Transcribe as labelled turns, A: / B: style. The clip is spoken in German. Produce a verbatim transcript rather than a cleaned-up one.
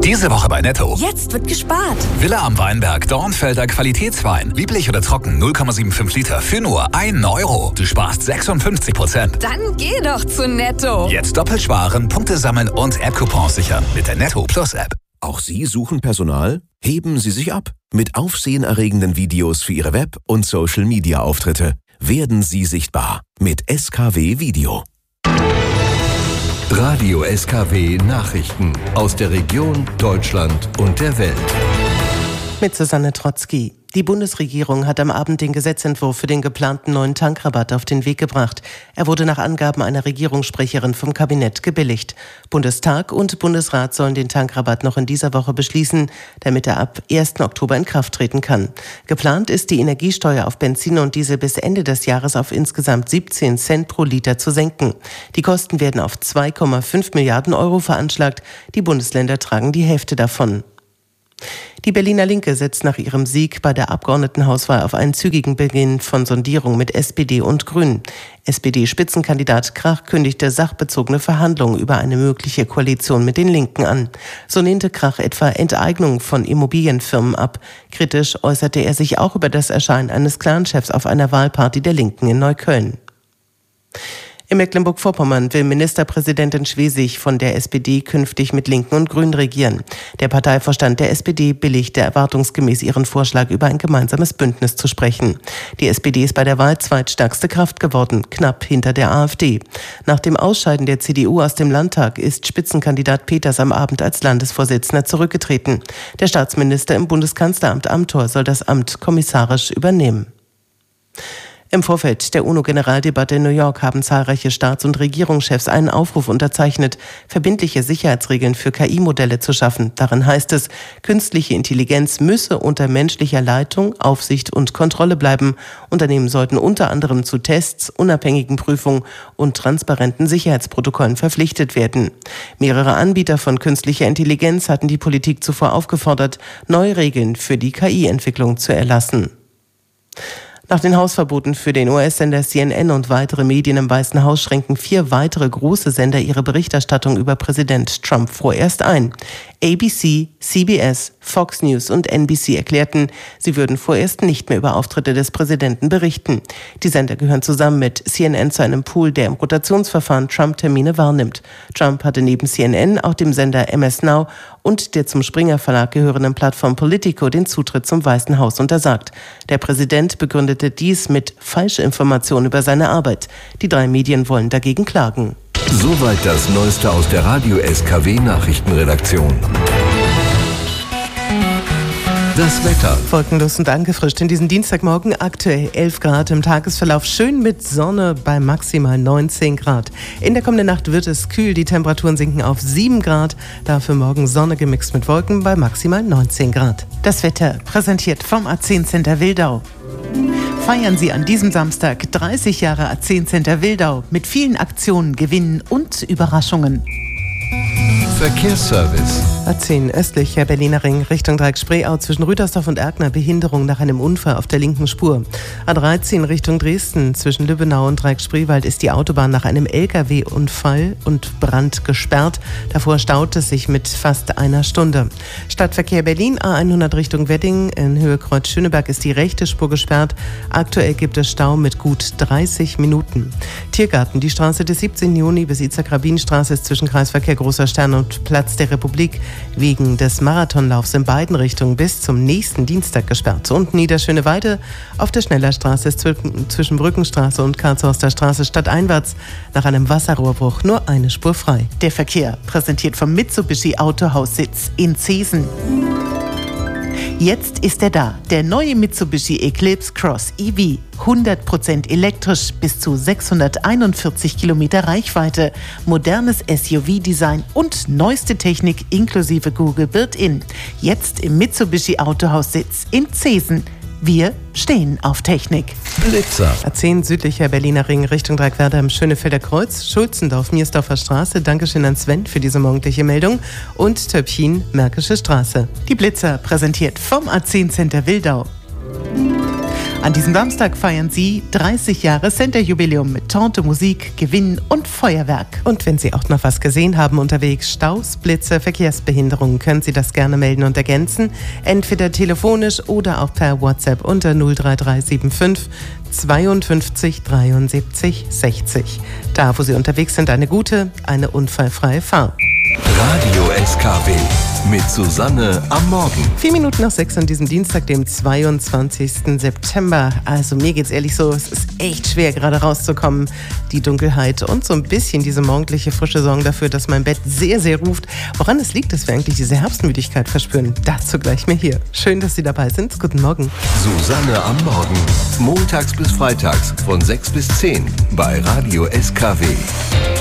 A: Diese Woche bei Netto.
B: Jetzt wird gespart.
A: Villa am Weinberg, Dornfelder Qualitätswein. Lieblich oder trocken, null Komma fünfundsiebzig Liter für nur einen Euro. Du sparst sechsundfünfzig Prozent.
B: Dann geh doch zu Netto.
A: Jetzt doppelt sparen, Punkte sammeln und App-Coupons sichern mit der Netto Plus App.
C: Auch Sie suchen Personal? Heben Sie sich ab. Mit aufsehenerregenden Videos für Ihre Web- und Social-Media-Auftritte werden Sie sichtbar. Mit S K W Video.
D: Radio S K W Nachrichten aus der Region, Deutschland und der Welt.
E: Mit Susanne Trotzki. Die Bundesregierung hat am Abend den Gesetzentwurf für den geplanten neuen Tankrabatt auf den Weg gebracht. Er wurde nach Angaben einer Regierungssprecherin vom Kabinett gebilligt. Bundestag und Bundesrat sollen den Tankrabatt noch in dieser Woche beschließen, damit er ab ersten Oktober in Kraft treten kann. Geplant ist, die Energiesteuer auf Benzin und Diesel bis Ende des Jahres auf insgesamt siebzehn Cent pro Liter zu senken. Die Kosten werden auf zwei Komma fünf Milliarden Euro veranschlagt. Die Bundesländer tragen die Hälfte davon. Die Berliner Linke setzt nach ihrem Sieg bei der Abgeordnetenhauswahl auf einen zügigen Beginn von Sondierungen mit S P D und Grünen. S P D-Spitzenkandidat Krach kündigte sachbezogene Verhandlungen über eine mögliche Koalition mit den Linken an. So lehnte Krach etwa Enteignung von Immobilienfirmen ab. Kritisch äußerte er sich auch über das Erscheinen eines Clanchefs auf einer Wahlparty der Linken in Neukölln. In Mecklenburg-Vorpommern will Ministerpräsidentin Schwesig von der S P D künftig mit Linken und Grünen regieren. Der Parteivorstand der S P D billigte erwartungsgemäß ihren Vorschlag, über ein gemeinsames Bündnis zu sprechen. Die S P D ist bei der Wahl zweitstärkste Kraft geworden, knapp hinter der AfD. Nach dem Ausscheiden der C D U aus dem Landtag ist Spitzenkandidat Peters am Abend als Landesvorsitzender zurückgetreten. Der Staatsminister im Bundeskanzleramt Amthor soll das Amt kommissarisch übernehmen. Im Vorfeld der UNO-Generaldebatte in New York haben zahlreiche Staats- und Regierungschefs einen Aufruf unterzeichnet, verbindliche Sicherheitsregeln für K I-Modelle zu schaffen. Darin heißt es, künstliche Intelligenz müsse unter menschlicher Leitung, Aufsicht und Kontrolle bleiben. Unternehmen sollten unter anderem zu Tests, unabhängigen Prüfungen und transparenten Sicherheitsprotokollen verpflichtet werden. Mehrere Anbieter von künstlicher Intelligenz hatten die Politik zuvor aufgefordert, neue Regeln für die K I-Entwicklung zu erlassen. Nach den Hausverboten für den U S-Sender C N N und weitere Medien im Weißen Haus schränken vier weitere große Sender ihre Berichterstattung über Präsident Trump vorerst ein. A B C, C B S, Fox News und N B C erklärten, sie würden vorerst nicht mehr über Auftritte des Präsidenten berichten. Die Sender gehören zusammen mit C N N zu einem Pool, der im Rotationsverfahren Trump-Termine wahrnimmt. Trump hatte neben C N N auch dem Sender M S Now und der zum Springer Verlag gehörenden Plattform Politico den Zutritt zum Weißen Haus untersagt. Der Präsident begründete dies mit Falschinformationen über seine Arbeit. Die drei Medien wollen dagegen klagen.
D: Soweit das Neueste aus der Radio S K W Nachrichtenredaktion. Das Wetter.
E: Wolkenlos und angefrischt in diesem Dienstagmorgen, aktuell elf Grad im Tagesverlauf, schön mit Sonne bei maximal neunzehn Grad. In der kommenden Nacht wird es kühl, die Temperaturen sinken auf sieben Grad, dafür morgen Sonne gemixt mit Wolken bei maximal neunzehn Grad. Das Wetter präsentiert vom A zehn Center Wildau. Feiern Sie an diesem Samstag dreißig Jahre A zehn Center Wildau mit vielen Aktionen, Gewinnen und Überraschungen.
D: Verkehrsservice.
E: A zehn östlicher Berliner Ring Richtung Dreieck-Spreeau zwischen Rüdersdorf und Erkner Behinderung nach einem Unfall auf der linken Spur. A dreizehn Richtung Dresden zwischen Lübbenau und Dreieck-Spreewald ist die Autobahn nach einem L K W-Unfall und Brand gesperrt. Davor staut es sich mit fast einer Stunde. Stadtverkehr Berlin A hundert Richtung Wedding in Höhe Kreuz Schöneberg ist die rechte Spur gesperrt. Aktuell gibt es Stau mit gut dreißig Minuten. Tiergarten, die Straße des siebzehnten Juni bis Isaac-Rabin-Straße ist zwischen Kreisverkehr Großer Stern und Platz der Republik wegen des Marathonlaufs in beiden Richtungen bis zum nächsten Dienstag gesperrt. Und Niederschöneweide auf der Schnellerstraße ist zwischen Brückenstraße und Karlshorster Straße stadteinwärts nach einem Wasserrohrbruch nur eine Spur frei. Der Verkehr präsentiert vom Mitsubishi Autohaussitz in Zeesen. Jetzt ist er da, der neue Mitsubishi Eclipse Cross E V. hundert Prozent elektrisch, bis zu sechshunderteinundvierzig Kilometer Reichweite, modernes S U V-Design und neueste Technik inklusive Google Built-In. Jetzt im Mitsubishi Autohaussitz in Zeesen. Wir stehen auf Technik.
D: Blitzer.
E: A zehn südlicher Berliner Ring Richtung Dreieckwerder im Schönefelder Kreuz, Schulzendorf, Miersdorfer Straße. Dankeschön an Sven für diese morgendliche Meldung. Und Töpfchen, Märkische Straße. Die Blitzer präsentiert vom A zehn Center Wildau. An diesem Samstag feiern Sie dreißig Jahre Center-Jubiläum mit Tante, Musik, Gewinn und Feuerwerk. Und wenn Sie auch noch was gesehen haben unterwegs, Staus, Blitze, Verkehrsbehinderungen, können Sie das gerne melden und ergänzen. Entweder telefonisch oder auch per WhatsApp unter null drei drei sieben fünf zweiundfünfzig dreiundsiebzig sechzig. Da, wo Sie unterwegs sind, eine gute, eine unfallfreie Fahrt.
D: Radio S K W mit Susanne am Morgen.
E: Vier Minuten nach sechs an diesem Dienstag, dem zweiundzwanzigsten September. Also mir geht's ehrlich so, es ist echt schwer, gerade rauszukommen. Die Dunkelheit und so ein bisschen diese morgendliche Frische sorgen dafür, dass mein Bett sehr, sehr ruft. Woran es liegt, dass wir eigentlich diese Herbstmüdigkeit verspüren, dazu gleich mehr hier. Schön, dass Sie dabei sind. Guten Morgen.
D: Susanne am Morgen. Montags bis freitags von sechs bis zehn bei Radio S K W.